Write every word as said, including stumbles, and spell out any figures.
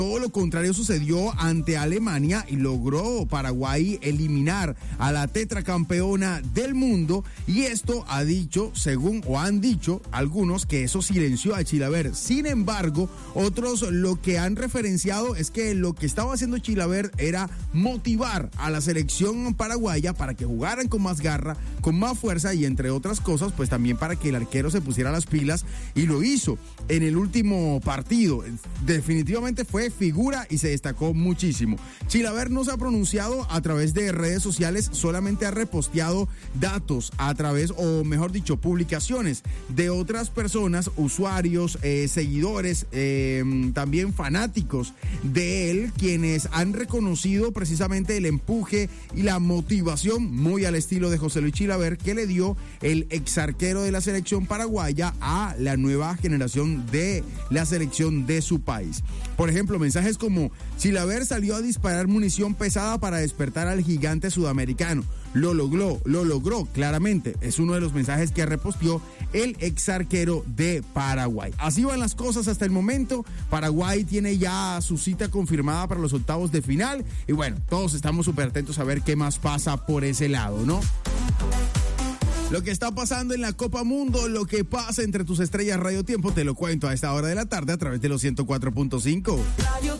todo lo contrario sucedió ante Alemania y logró Paraguay eliminar a la tetracampeona del mundo, y esto ha dicho, según o han dicho algunos, que eso silenció a Chilavert. Sin embargo, otros lo que han referenciado es que lo que estaba haciendo Chilavert era motivar a la selección paraguaya para que jugaran con más garra, con más fuerza, y entre otras cosas, pues también para que el arquero se pusiera las pilas, y lo hizo en el último partido. Definitivamente fue figura y se destacó muchísimo. Chilavert no se ha pronunciado a través de redes sociales, solamente ha reposteado datos a través, o mejor dicho, publicaciones de otras personas, usuarios, eh, seguidores, eh, también fanáticos de él, quienes han reconocido precisamente el empuje y la motivación muy al estilo de José Luis Chilavert que le dio el exarquero de la selección paraguaya a la nueva generación de la selección de su país. Por ejemplo, mensajes como: Chilavert salió a disparar munición pesada para despertar al gigante sudamericano. Lo logró, lo logró claramente. Es uno de los mensajes que reposteó el exarquero de Paraguay. Así van las cosas hasta el momento. Paraguay tiene ya su cita confirmada para los octavos de final. Y bueno, todos estamos súper atentos a ver qué más pasa por ese lado, ¿no? Lo que está pasando en la Copa Mundo, lo que pasa entre tus estrellas Radio Tiempo, te lo cuento a esta hora de la tarde a través de los ciento cuatro punto cinco. Radio